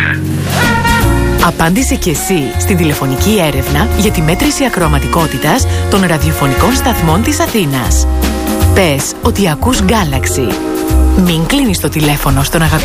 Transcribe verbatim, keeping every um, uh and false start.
Απάντησε και εσύ στην τηλεφωνική έρευνα για τη μέτρηση ακροαματικότητας των ραδιοφωνικών σταθμών της Αθήνας. Πες ότι ακούς Galaxy. Μην κλείνεις το τηλέφωνο στον αγαπημένο